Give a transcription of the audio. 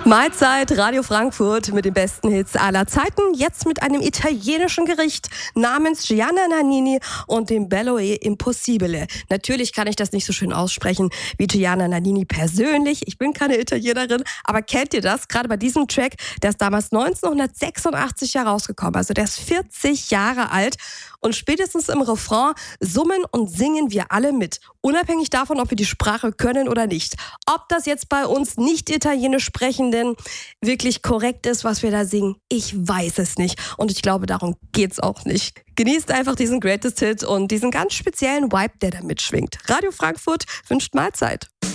Mahlzeit, Radio Frankfurt mit den besten Hits aller Zeiten. Jetzt mit einem italienischen Gericht namens Gianna Nannini und dem Bello e Impossibile. Natürlich kann ich das nicht so schön aussprechen wie Gianna Nannini persönlich. Ich bin keine Italienerin, aber kennt ihr das? Gerade bei diesem Track, der ist damals 1986 herausgekommen. Also der ist 40 Jahre alt. Und spätestens im Refrain summen und singen wir alle mit. Unabhängig davon, ob wir die Sprache können oder nicht. Ob das jetzt bei uns nicht italienisch Sprechenden wirklich korrekt ist, was wir da singen, ich weiß es nicht. Und ich glaube, darum geht's auch nicht. Genießt einfach diesen Greatest Hit und diesen ganz speziellen Vibe, der da mitschwingt. Radio Frankfurt wünscht Mahlzeit.